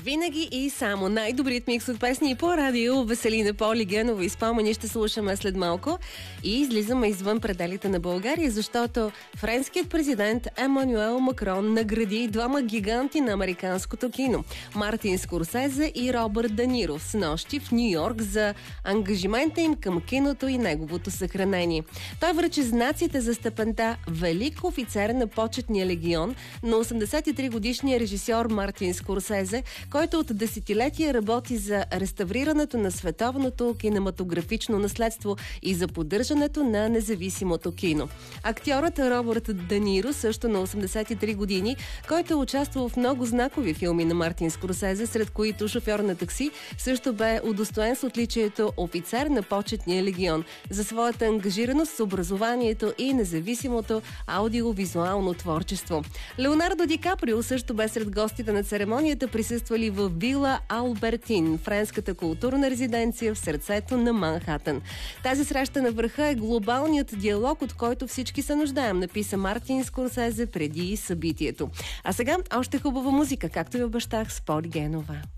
Винаги и само най-добрият микс от песни по радио. Веселина Поли Генова и спомени ще слушаме след малко. И излизаме извън пределите на България, защото френският президент Емануел Макрон награди двама гиганти на американското кино – Мартин Скорсезе и Робърт Де Ниро снощи в Ню Йорк за ангажимента им към киното и неговото съхранение. Той връчи знаците за степента велик офицер на почетния легион на 83-годишния режисьор Мартин Скорсезе, който от десетилетия работи за реставрирането на световното кинематографично наследство и за поддържането на независимото кино. Актьорът Робърт Де Ниро, също на 83 години, който е участвал в много знакови филми на Мартин Скорсезе, сред които Шофьор на такси, също бе удостоен с отличието офицер на почетния легион за своята ангажираност с образованието и независимото аудиовизуално творчество. Леонардо Ди Каприо също бе сред гостите на церемонията, присъствали в Вила Албертин, френската културна резиденция в сърцето на Манхатън. Тази среща на върха е глобалният диалог, от който всички се нуждаем, написа Мартин Скорсезе преди събитието. А сега още хубава музика, както ви обещах, с Поли Генова.